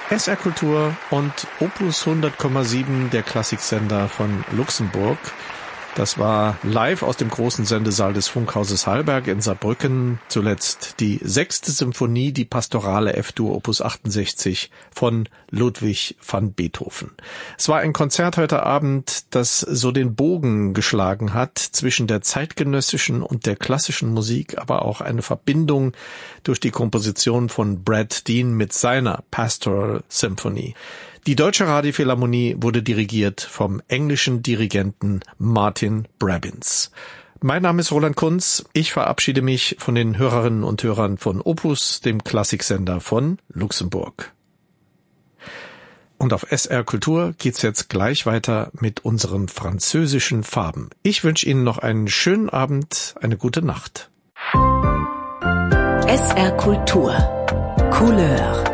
SR Kultur und Opus 100,7, der Klassiksender von Luxemburg. Das war live aus dem großen Sendesaal des Funkhauses Hallberg in Saarbrücken. Zuletzt die 6. Symphonie, die pastorale F-Dur Opus 68 von Ludwig van Beethoven. Es war ein Konzert heute Abend, das so den Bogen geschlagen hat zwischen der zeitgenössischen und der klassischen Musik, aber auch eine Verbindung durch die Komposition von Brad Dean mit seiner Pastoral Symphony. Die Deutsche Radiophilharmonie wurde dirigiert vom englischen Dirigenten Martin Brabbins. Mein Name ist Roland Kunz. Ich verabschiede mich von den Hörerinnen und Hörern von Opus, dem Klassiksender von Luxemburg. Und auf SR Kultur geht's jetzt gleich weiter mit unseren französischen Farben. Ich wünsche Ihnen noch einen schönen Abend, eine gute Nacht. SR Kultur. Couleur.